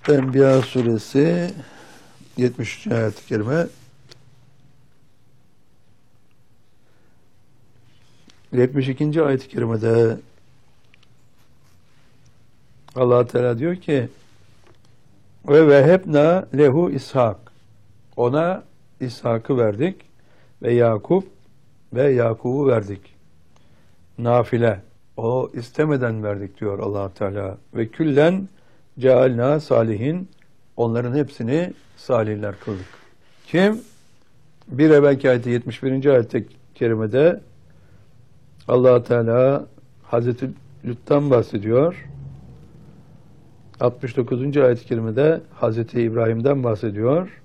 Enbiya suresi 73. ayet-i kerime. 72. ayet-i kerimede Allah Teala diyor ki ve vehebna lehu İshak, ona İshak'ı verdik ve Yakup ve Yakub'u verdik. Nafile, o istemeden verdik diyor Allah Teala. Ve küllen cealna salihin, onların hepsini salihler kıldık. Kim? Bir evvelki ayeti 71. ayet-i kerimede Allah Teala Hazreti Lut'tan bahsediyor. 69. ayet-i kerimede Hazreti İbrahim'den bahsediyor.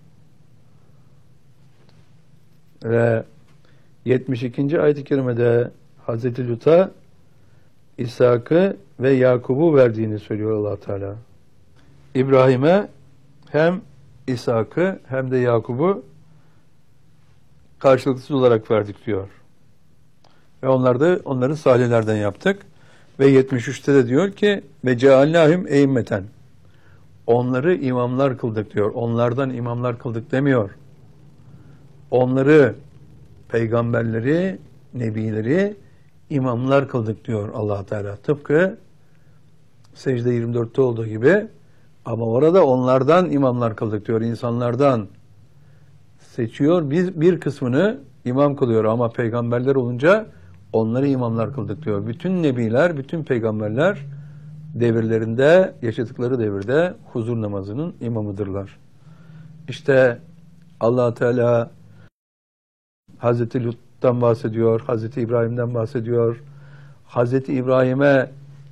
Ve 72. ayet-i kerimede Hazreti Lut'a İshak'ı ve Yakub'u verdiğini söylüyor Allah Teala. İbrahim'e hem İshak'ı hem de Yakub'u karşılıksız olarak verdik diyor. Ve onları salihlerden yaptık. Ve 73'te de diyor ki ve ceallâhum eimmeten, onları imamlar kıldık diyor. Onlardan imamlar kıldık demiyor. Onları, peygamberleri, nebileri imamlar kıldık diyor Allah Teala. Tıpkı Secde 24'te olduğu gibi, ama orada onlardan imamlar kıldık diyor. İnsanlardan seçiyor. Bir kısmını imam kılıyor ama peygamberler olunca onları imamlar kıldık diyor. Bütün nebiler, bütün peygamberler devirlerinde, yaşadıkları devirde huzur namazının imamıdırlar. İşte Allah Teala Hazreti Lut'tan bahsediyor, Hazreti İbrahim'den bahsediyor. Hazreti İbrahim'e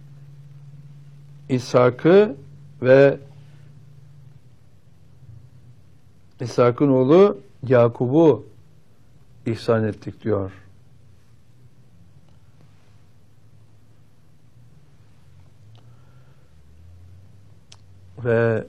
İshak'ı ve İshak'ın oğlu Yakub'u ihsan ettik diyor. Ve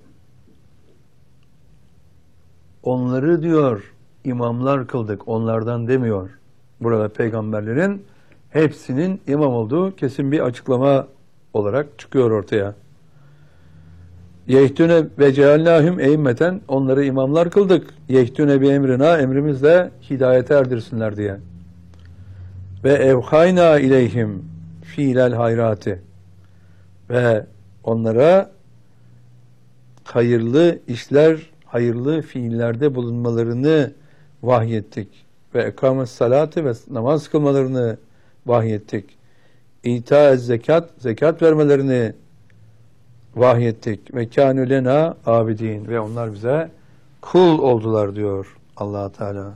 onları diyor imamlar kıldık, onlardan demiyor. Burada peygamberlerin hepsinin imam olduğu kesin bir açıklama olarak çıkıyor ortaya. Yehtüne ve ceallâhum eimmeten, onları imamlar kıldık. Yehtüne bi emrina, emrimizle hidayete erdirsinler diye. Ve evhayna ileyhim fiilel hayrati, ve onlara hayırlı işler, hayırlı fiillerde bulunmalarını vahyettik. Ve ekames salatı, ve namaz kılmalarını vahyettik. İta zekat, zekat vermelerini vahyettik. Ve kânü lena abidin, ve onlar bize kul oldular diyor Allah Teala.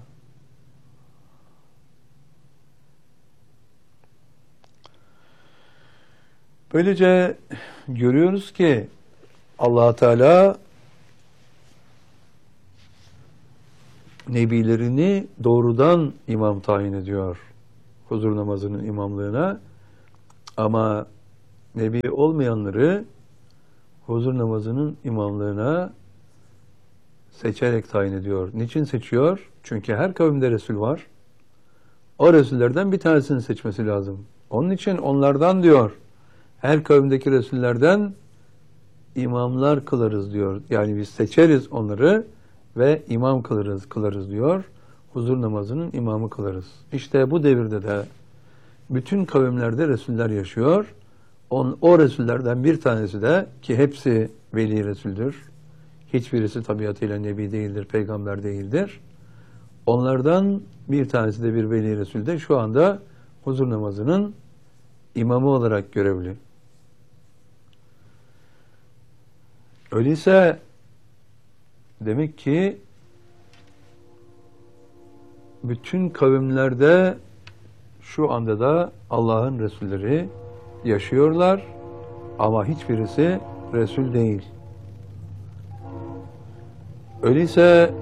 Böylece görüyoruz ki Allah Teala nebilerini doğrudan imam tayin ediyor huzur namazının imamlığına, ama nebi olmayanları huzur namazının imamlığına seçerek tayin ediyor. Niçin seçiyor? Çünkü her kavimde Resul var. O Resullerden bir tanesini seçmesi lazım. Onun için onlardan diyor, her kavimdeki Resullerden imamlar kılarız diyor. Yani biz seçeriz onları ve imam kılarız diyor. Huzur namazının imamı kılarız. İşte bu devirde de bütün kavimlerde Resuller yaşıyor. O Resullerden bir tanesi de, ki hepsi veli Resuldür. Hiçbirisi tabiatıyla nebi değildir, peygamber değildir. Onlardan bir tanesi de bir veli Resul de şu anda huzur namazının imamı olarak görevli. Öyleyse demek ki bütün kavimlerde şu anda da Allah'ın Resulleri yaşıyorlar ama hiçbirisi Resul değil. Öyleyse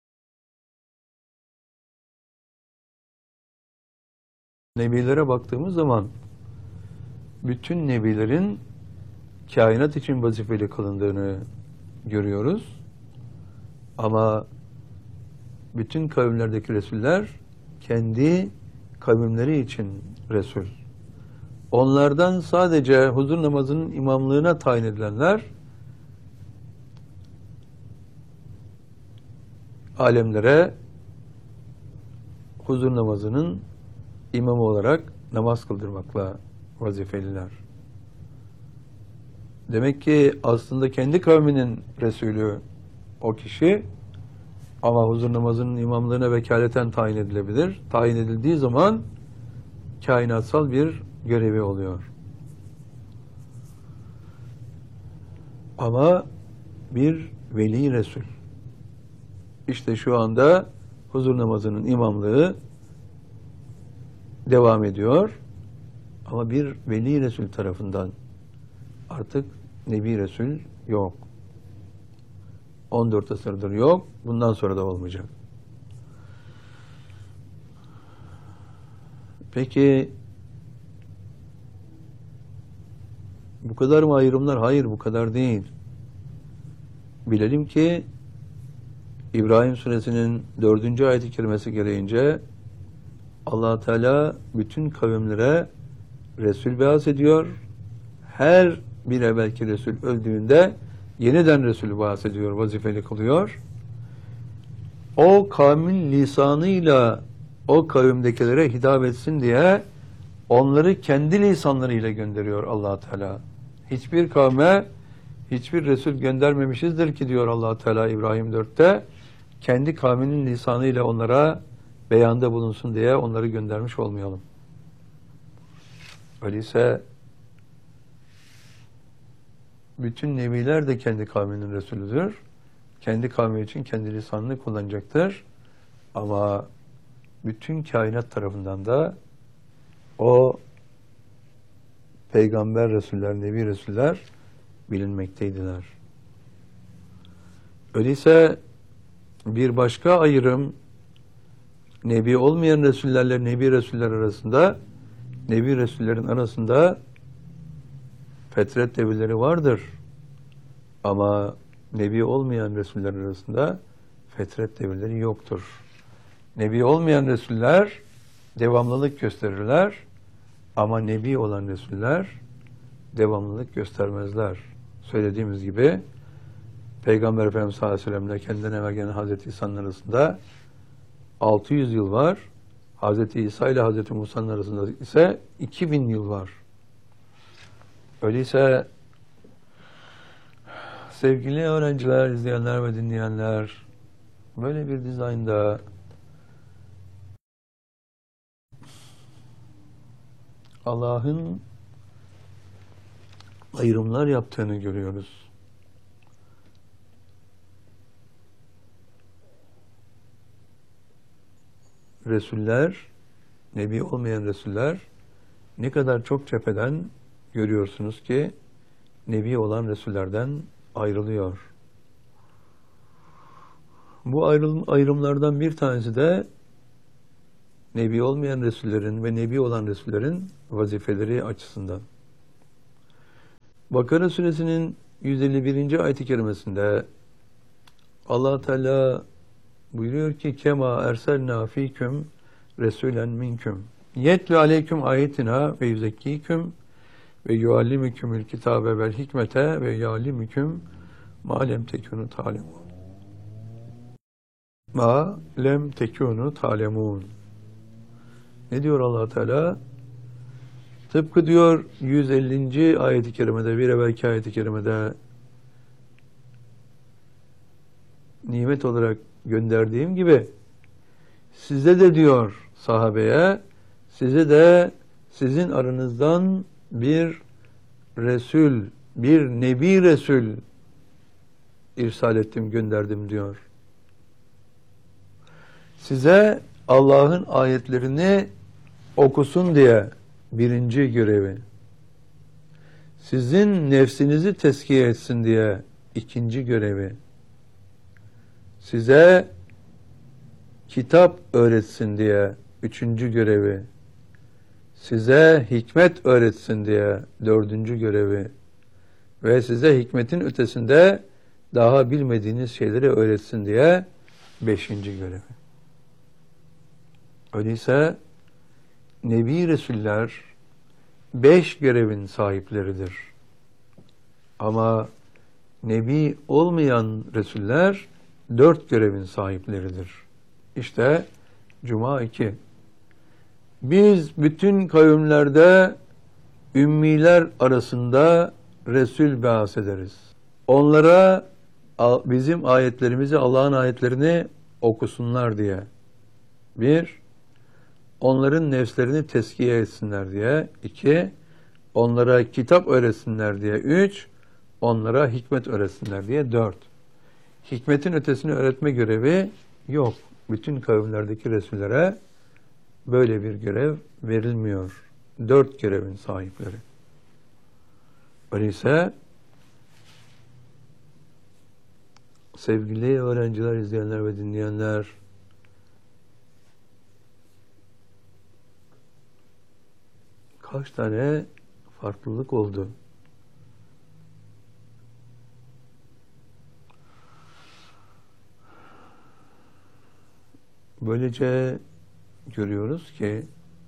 nebilere baktığımız zaman bütün nebilerin kainat için vazifeli kılındığını görüyoruz. Ama bütün kavimlerdeki Resuller kendi kavimleri için Resul. Onlardan sadece huzur namazının imamlığına tayin edilenler alemlere huzur namazının imamı olarak namaz kıldırmakla vazifeliler. Demek ki aslında kendi kavminin Resulü o kişi, ama huzur namazının imamlığına vekaleten tayin edilebilir. Tayin edildiği zaman kainatsal bir görevi oluyor. Ama bir veli Resul. İşte şu anda huzur namazının imamlığı devam ediyor. Ama bir veli Resul tarafından, artık Nebi Resul yok. 14 asırdır yok. Bundan sonra da olmayacak. Peki bu kadar mı ayrımlar? Hayır, bu kadar değil. Bilelim ki İbrahim Suresinin 4. ayet-i kerimesi gereğince Allah Teala bütün kavimlere Resul beas ediyor. Her bir evvelki Resul öldüğünde yeniden Resul beas ediyor, vazifeli kılıyor. O kavmin lisanıyla o kavimdekilere hitap etsin diye onları kendi lisanlarıyla gönderiyor Allah Teala. Hiçbir kavme hiçbir Resul göndermemişizdir ki diyor Allah Teala İbrahim 4'te, kendi kavminin lisanıyla onlara beyanda bulunsun diye onları göndermiş olmayalım. Öyleyse bütün nebiler de kendi kavminin Resulüdür. Kendi kavmi için kendi lisanını kullanacaktır. Ama bütün kainat tarafından da o peygamber Resuller, Nebi Resuller bilinmekteydiler. Öyleyse bir başka ayrım, Nebi olmayan Resullerle Nebi Resuller arasında, Nebi Resullerin arasında fetret devirleri vardır. Ama Nebi olmayan Resuller arasında fetret devirleri yoktur. Nebi olmayan Resuller devamlılık gösterirler. Ama Nebi olan Resuller devamlılık göstermezler. Söylediğimiz gibi Peygamber Efendimiz sallallahu aleyhi ve sellem ile kendinden evvel gelen Hazreti İsa'nın arasında 600 yıl var. Hazreti İsa ile Hazreti Musa'nın arasında ise 2000 yıl var. Öyleyse sevgili öğrenciler, izleyenler ve dinleyenler, böyle bir dizaynda Allah'ın ayrımlar yaptığını görüyoruz. Resuller, Nebi olmayan Resuller ne kadar çok cepheden görüyorsunuz ki Nebi olan Resullerden ayrılıyor. Bu ayrımlardan bir tanesi de Nebi olmayan Resullerin ve Nebi olan Resullerin vazifeleri açısından. Bakara Suresinin 151. ayet-i kerimesinde Allah Teala buyuruyor ki kema erselna fiküm resulen minküm yetlu aleyküm ayetina ve yüzekkiküm ve yuallimükümül kitabe vel hikmete ve yuallimüküm ma lem tekunu talemun. Ma lem tekunu talemun. Ne diyor Allah Teala? Tıpkı diyor 150. ayet-i kerimede, bir evvelki ayet-i kerimede nimet olarak gönderdiğim gibi size de diyor sahabeye, size de sizin aranızdan bir Resul, bir Nebi Resul irsal ettim, gönderdim diyor. Size Allah'ın ayetlerini okusun diye birinci görevi. Sizin nefsinizi tezkiye etsin diye ikinci görevi. Size kitap öğretsin diye üçüncü görevi. Size hikmet öğretsin diye dördüncü görevi. Ve size hikmetin ötesinde daha bilmediğiniz şeyleri öğretsin diye beşinci görevi. Öyleyse Nebi Resuller 5 görevin sahipleridir. Ama Nebi olmayan Resuller 4 görevin sahipleridir. İşte Cuma 2. Biz bütün kavimlerde ümmiler arasında Resul ba'as ederiz. Onlara bizim ayetlerimizi, Allah'ın ayetlerini okusunlar diye. 1. Onların nefslerini teskiye etsinler diye. 2. Onlara kitap öğretsinler diye. 3. Onlara hikmet öğretsinler diye. 4. Hikmetin ötesini öğretme görevi yok. Bütün kavimlerdeki Resullere böyle bir görev verilmiyor. 4 görevin sahipleri. Öyleyse sevgili öğrenciler, izleyenler ve dinleyenler, kaç tane farklılık oldu? Böylece görüyoruz ki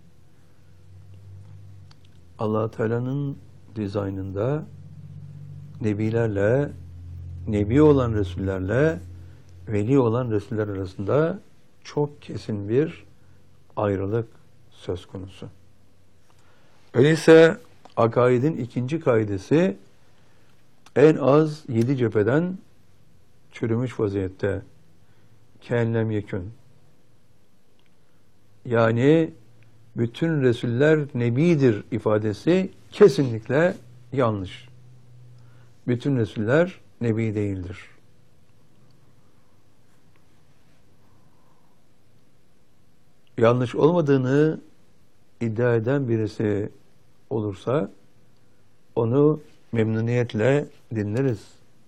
Allah Teala'nın dizaynında nebilerle, nebi olan resullerle veli olan resuller arasında çok kesin bir ayrılık söz konusu. Öyleyse akaidin ikinci kaidesi en az 7 cepheden çürümüş vaziyette. Kânem yekün. Yani bütün Resuller Nebidir ifadesi kesinlikle yanlış. Bütün Resuller Nebi değildir. Yanlış olmadığını iddia eden birisi olursa onu memnuniyetle dinleriz.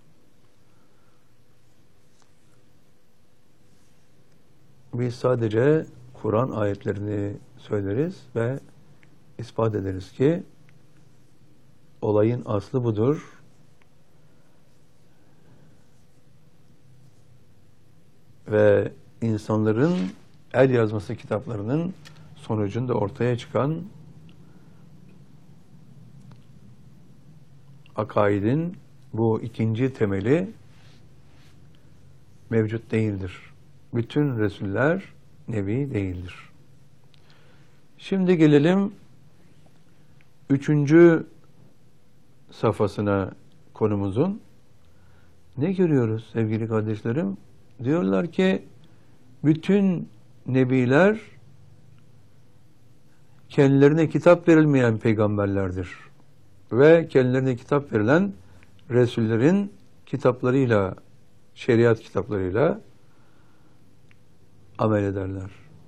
Biz sadece Kur'an ayetlerini söyleriz ve ispat ederiz ki olayın aslı budur. Ve insanların el yazması kitaplarının sonucunda ortaya çıkan akaidin bu ikinci temeli mevcut değildir. Bütün Resuller Nebi değildir. Şimdi gelelim 3. safhasına konumuzun. Ne görüyoruz sevgili kardeşlerim? Diyorlar ki bütün nebiler kendilerine kitap verilmeyen peygamberlerdir. Ve kendilerine kitap verilen Resullerin kitaplarıyla, şeriat kitaplarıyla amel ederler.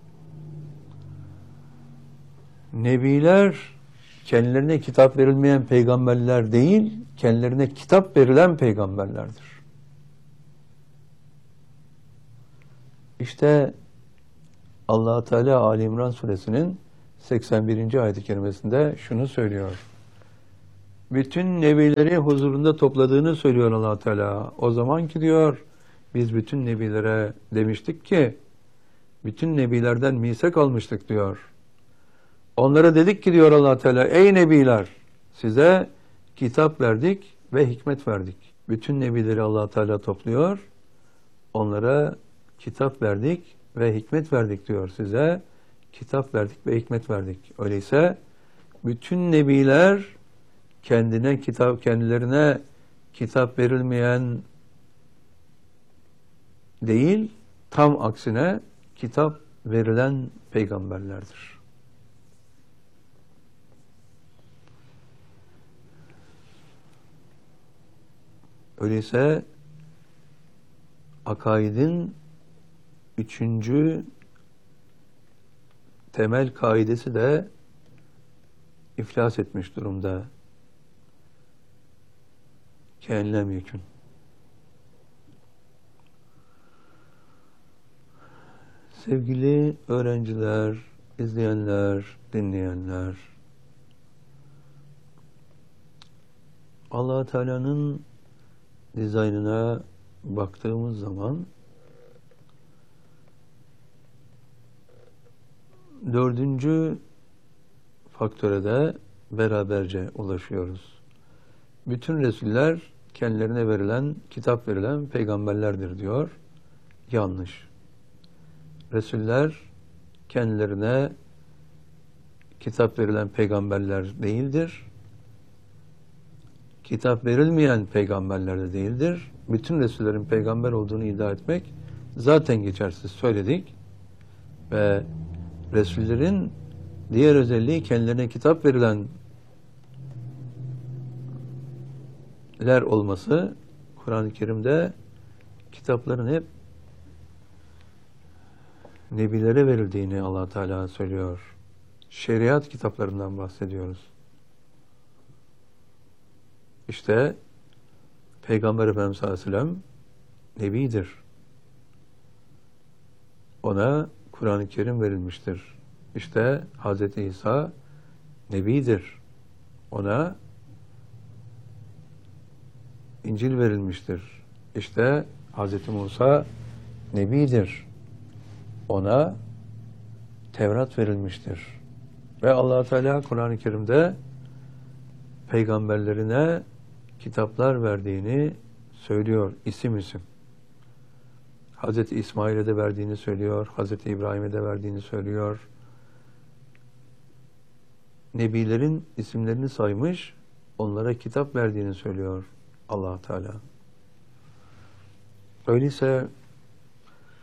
Nebiler kendilerine kitap verilmeyen peygamberler değil, kendilerine kitap verilen peygamberlerdir. İşte Allah Teala Ali İmran suresinin 81. ayet-i kerimesinde şunu söylüyor. Bütün nebileri huzurunda topladığını söylüyor Allah Teala. O zaman ki diyor, biz bütün nebilere demiştik ki, bütün nebilerden misak almıştık diyor. Onlara dedik ki diyor Allah Teala, ey nebiler, size kitap verdik ve hikmet verdik. Bütün nebileri Allah Teala topluyor. Onlara kitap verdik ve hikmet verdik diyor. Size kitap verdik ve hikmet verdik. Öyleyse bütün nebiler kendilerine kitap verilmeyen değil, tam aksine kitap verilen peygamberlerdir. Öyleyse akaidin 3. temel kaidesi de iflas etmiş durumda. Kânem yekün. Sevgili öğrenciler, izleyenler, dinleyenler, Allah Teala'nın dizaynına baktığımız zaman 4. faktöre de beraberce ulaşıyoruz. Bütün Resuller kendilerine verilen, kitap verilen peygamberlerdir diyor. yanlış. Resuller kendilerine kitap verilen peygamberler değildir. Kitap verilmeyen peygamberler de değildir. Bütün Resullerin peygamber olduğunu iddia etmek zaten geçersiz, söyledik. Ve Resullerin diğer özelliği kendilerine kitap verilenler olması. Kur'an-ı Kerim'de kitapların hep nebilere verildiğini Allah Teala söylüyor. Şeriat kitaplarından bahsediyoruz. İşte Peygamber Efendimiz sallallahu aleyhi ve sellem nebidir. Ona Kur'an-ı Kerim verilmiştir. İşte Hz. İsa nebidir. Ona İncil verilmiştir. İşte Hz. Musa nebidir. Ona Tevrat verilmiştir. Ve Allah Teala Kur'an-ı Kerim'de peygamberlerine kitaplar verdiğini söylüyor, isim isim. Hz. İsmail'e de verdiğini söylüyor, Hz. İbrahim'e de verdiğini söylüyor. Nebilerin isimlerini saymış, onlara kitap verdiğini söylüyor Allah Teala. Öyleyse